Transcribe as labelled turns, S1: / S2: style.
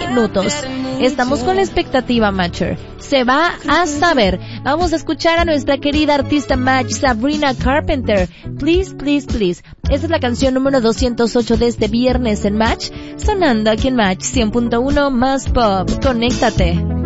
S1: minutos. Estamos con la expectativa, Matcher. Se va a saber. Vamos a escuchar a nuestra querida artista Match, Sabrina Carpenter. Please, please, please. Esta es la canción número 208 de este viernes en Match, sonando aquí en Match 100.1 más pop. Conéctate.